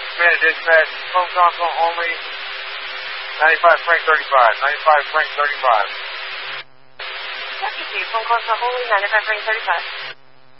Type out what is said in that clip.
Minute dispatch, phone console only, 95 Frank 35, 95 Frank 35. Phone console only, 95 Frank 35.